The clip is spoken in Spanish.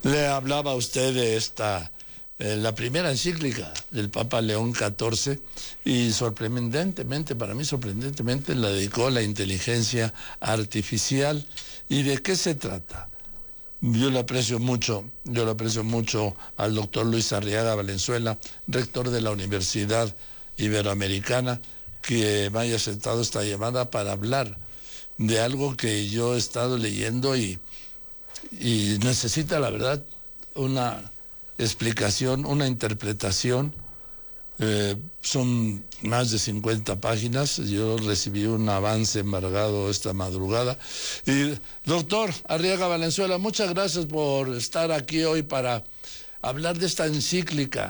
Le hablaba a usted de la primera encíclica del Papa León XIV y sorprendentemente, para mí sorprendentemente, la dedicó a la inteligencia artificial. ¿Y de qué se trata? Yo le aprecio mucho al doctor Luis Arriaga Valenzuela, rector de la Universidad Iberoamericana, que me haya aceptado esta llamada para hablar de algo que yo he estado leyendo y necesita, la verdad, una explicación, una interpretación. Son más de 50 páginas. Yo recibí un avance embargado esta madrugada. Y doctor Arriaga Valenzuela, muchas gracias por estar aquí hoy para hablar de esta encíclica